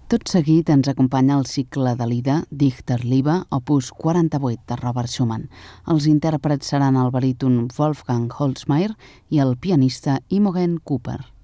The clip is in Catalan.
Tot seguit ens acompanya el cicle de l'Ida, Dichterliebe, opus 48 de Robert Schumann. Els intèrprets seran el baríton Wolfgang Holzmeier i el pianista Imogen Cooper.